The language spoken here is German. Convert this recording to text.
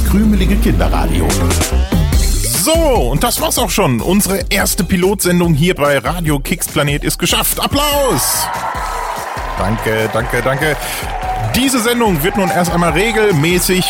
krümelige Kinderradio. So, und das war's auch schon. Unsere erste Pilotsendung hier bei Radio Kicks Planet ist geschafft. Applaus! Danke. Diese Sendung wird nun erst einmal regelmäßig